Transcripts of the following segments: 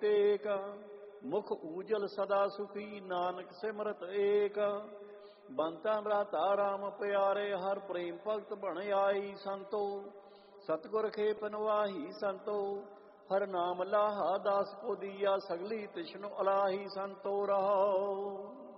Take. मुख ऊजल सदा सुखी नानक सिमरत एक। ਬੰਤਾ ਭਰਾਤਾ ਰਾਮ ਪਿਆਰੇ ਹਰ ਪ੍ਰੇਮ ਭਗਤ ਬਣ ਆਈ ਸੰਤੋ। ਸਤਿਗੁਰ ਖੇਪ ਨਵਾਹੀ ਸੰਤੋ ਹਰ ਨਾਮ ਲਾਹਾ ਦਾਸ ਕੋ ਦੀਆ ਸਗਲੀ ਤਿਸ਼ਨੁ ਅਲਾਹੀ ਸੰਤੋ ਰਹਾਉ।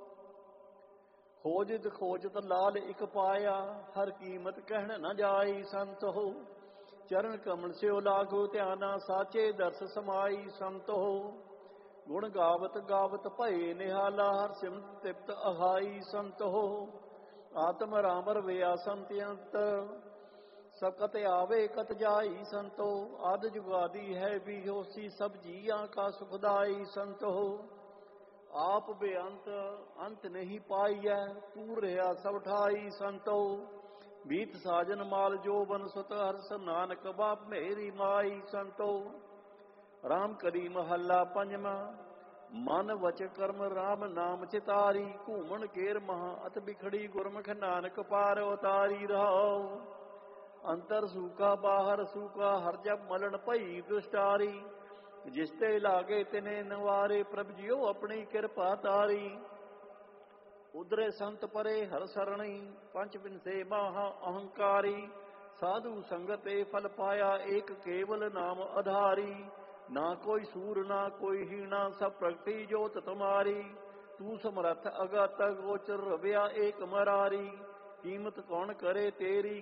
ਖੋਜਿਤ ਖੋਜਤ ਲਾਲ ਇਕ ਪਾਇਆ ਹਰ ਕੀਮਤ ਕਹਿਣ ਨ ਜਾਈ ਸੰਤੋ। ਚਰਨ ਕਮਲ ਸਿਓ ਲਾਗੋ ਧਿਆਨਾ ਸਾਚੇ ਦਰਸ ਸਮਾਈ ਸੰਤੋ। ਗੁਣ ਗਾਵਤ ਗਾਵਤ ਭਏ ਨਿਹਾਲਾ ਹਰ ਸਿਮਤ ਤਿਪਤ ਅਹਾਈ ਸੰਤੋ। ਆਤਮ ਰਾਮ ਰਵਿਆ ਸੰਤਿਅੰਤ ਸਕਤ ਆਵੇ ਕਤ ਜਾਈ ਸੰਤੋ। ਆਦ ਜੁਗਾਦੀ ਹੈ ਵੀ ਹੋਸੀ ਸਭ ਜੀਆਂ ਕਾ ਸੁਖਦਾਈ ਸੰਤੋ। ਆਪ ਬੇਅੰਤ ਅੰਤ ਨਹੀਂ ਪਾਈਐ ਪੂਰ ਰਿਹਾ ਸਭ ਠਾਈ ਸੰਤੋ। ਬੀਤ ਸਾਜਨ ਮਾਲ ਜੋ ਬਨ ਸੁਤ ਹਰਸ ਨਾਨਕ ਬਾਪ ਮੇਰੀ ਮਾਈ ਸੰਤੋ। ਰਾਮ ਕਰੀ ਮਹੱਲਾ ਪੰਜਵਾਂ। ਮਨ ਵਚ ਕਰਮ ਰਾਮ ਨਾਮ ਚਿਤਾਰੀ ਘੂਮਣ ਕੇਰ ਮਹਾ ਅਤ ਬਿਖੜੀ ਗੁਰਮੁਖ ਨਾਨਕ ਪਾਰ ਉਤਾਰੀ ਰਹਾਉ। ਅੰਤਰ ਸੂਕਾ ਬਾਹਰ ਸੂਕਾ ਹਰ ਜਬ ਮਲਣ ਭਈ ਦੁਸ਼ਟਾਰੀ। ਜਿਸ ਤੇ ਲਾਗੇ ਤਿਨੇ ਨਵਾਰੇ ਪ੍ਰਭ ਜੀਓ ਆਪਣੀ ਕਿਰਪਾ ਤਾਰੀ। ਉਧਰੇ ਸੰਤ ਪਰੇ ਹਰ ਸਰਣੀ ਪੰਚ ਬਿਨਸੇ ਮਹਾ ਅਹੰਕਾਰੀ। ਸਾਧੂ ਸੰਗਤੇ ਫਲ ਪਾਇਆ ਏਕ ਕੇਵਲ ਨਾਮ ਆਧਾਰੀ। ਨਾ ਕੋਈ ਸੂਰ ਨਾ ਕੋਈ ਹੀਣਾ ਸਭ ਪ੍ਰਗਟੀ ਜੋਤ ਤੁਮਾਰੀ। ਤੂੰ ਸਮਰੱਥ ਅਗਤ ਗੋਚਰ ਰਵਿਆ ਏਕ ਮਰਾਰੀ। ਕੀਮਤ ਕੌਣ ਕਰੇ ਤੇਰੀ